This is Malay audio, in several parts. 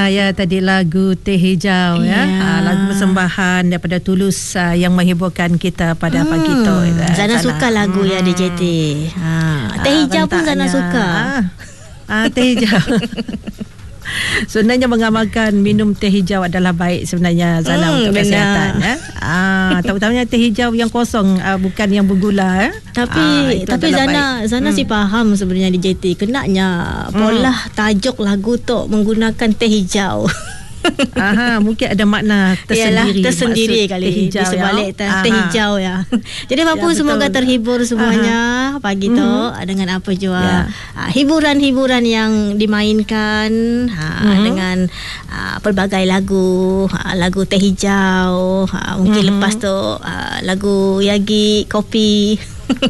ya tadi lagu Teh Hijau lagu persembahan daripada Tulus yang menghiburkan kita pada pagi tu. Zana suka lagu ya DJT. Teh Hijau pun Zana suka. Teh Hijau. Sebenarnya mengamalkan minum teh hijau adalah baik sebenarnya Zana untuk kesihatan terutamanya teh hijau yang kosong, bukan yang bergula Tapi Zana si faham sebenarnya DJT kenaknya pola tajuk lagu tu menggunakan teh hijau. Mungkin ada makna tersendiri kali di sebalik teh hijau ya. Jadi apa pun semoga terhibur semuanya pagi tu dengan apa jua hiburan-hiburan yang dimainkan dengan pelbagai lagu teh hijau, mungkin lepas tu lagu Yagi kopi.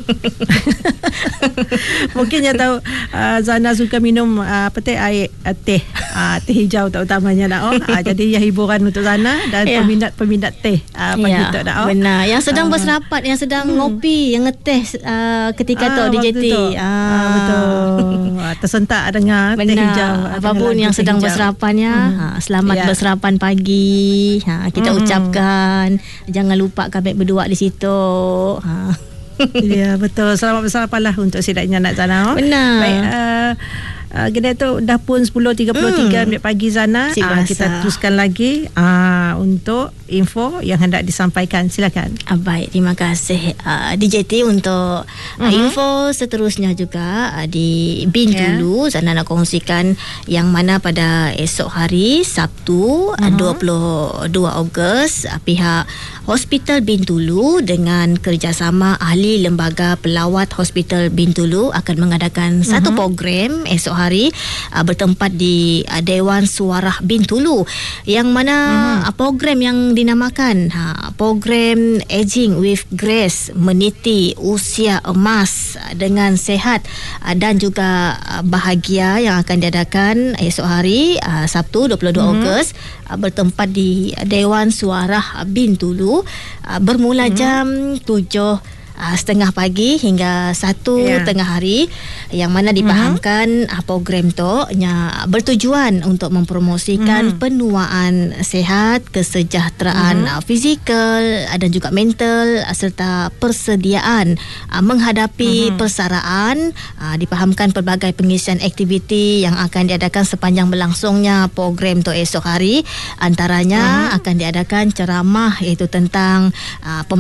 Mungkin yang tahu Zana suka minum air teh hijau terutamanya jadi ya hiburan untuk Zana dan peminat teh pagi tu benar yang sedang berserapat, yang sedang ngopi, yang ngeteh ketika tu DJT betul tersentak dengar teh hijau. Apapun yang sedang berserapannya selamat berserapan pagi kita ucapkan. Jangan lupa kami berdua di situ. Ya betul, selamat bersarapan lah untuk sidaknya nak Zana. Benar. Baik, kedai tu dah pun 10.33 minit pagi Zana. Kita teruskan lagi untuk info yang hendak disampaikan. Silakan. Baik, terima kasih DJT untuk info seterusnya juga di Bintulu. Zana nak kongsikan yang mana pada esok hari Sabtu 22 Ogos pihak Hospital Bintulu dengan kerjasama ahli Lembaga Pelawat Hospital Bintulu akan mengadakan satu program esok hari bertempat di Dewan Suarah Bintulu yang mana program yang dinamakan program Aging with Grace, meniti usia emas dengan sehat dan juga bahagia yang akan diadakan esok hari Sabtu 22 Ogos bertempat di Dewan Suarah Bintulu bermula jam 7:30 pagi hingga 1 tengah hari, yang mana dipahamkan program tu bertujuan untuk mempromosikan penuaan sihat, kesejahteraan fizikal dan juga mental serta persediaan menghadapi persaraan. Dipahamkan pelbagai pengisian aktiviti yang akan diadakan sepanjang berlangsungnya program tu esok hari. Antaranya akan diadakan ceramah iaitu tentang